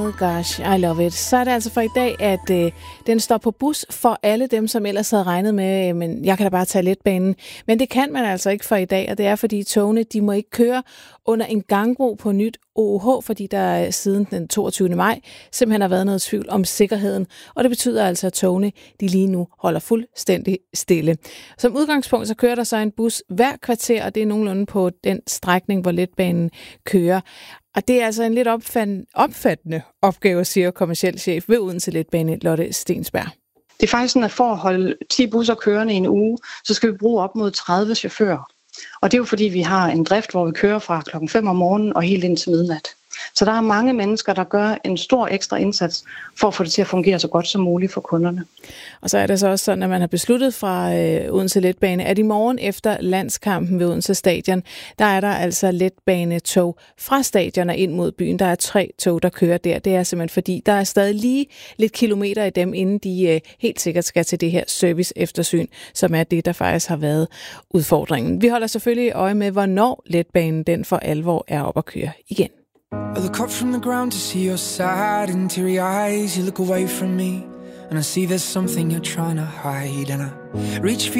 Oh gosh, I love it. Så er det altså for i dag, at den står på bus for alle dem, som ellers havde regnet med, men jeg kan da bare tage letbanen. Men det kan man altså ikke for i dag, og det er fordi togene, de må ikke køre under en gangbro på nyt OOH, fordi der siden den 22. maj simpelthen har været noget tvivl om sikkerheden. Og det betyder altså, at togene, de lige nu holder fuldstændig stille. Som udgangspunkt, så kører der så en bus hver kvarter, og det er nogenlunde på den strækning, hvor letbanen kører. Og det er altså en lidt opfattende opgave, siger kommerciel chef ved Odense Letbane, Lotte Stensberg. Det er faktisk sådan, at for at holde 10 busser kørende i en uge, så skal vi bruge op mod 30 chauffører. Og det er jo fordi, vi har en drift, hvor vi kører fra klokken 5 om morgenen og helt ind til midnat. Så der er mange mennesker, der gør en stor ekstra indsats for at få det til at fungere så godt som muligt for kunderne. Og så er det så også sådan, at man har besluttet fra Odense Letbane, at i morgen efter landskampen ved Odense Stadion, der er der altså letbanetog fra stadion og ind mod byen. Der er 3 tog, der kører der. Det er simpelthen fordi, der er stadig lige lidt kilometer i dem, inden de helt sikkert skal til det her service eftersyn, som er det, der faktisk har været udfordringen. Vi holder selvfølgelig øje med, hvornår letbanen den for alvor er op at køre igen. I look up from the ground to see your sad and teary eyes. You look away from me and I see there's something you're trying to hide. And I reach for